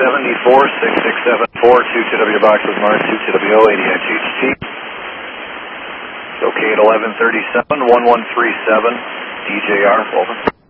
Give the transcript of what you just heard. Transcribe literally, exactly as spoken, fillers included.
seventy-four, six six seven four, two T W box with Mars, two T W O, eighty H H T. Okay at eleven thirty-seven, one one three seven, D J R, over.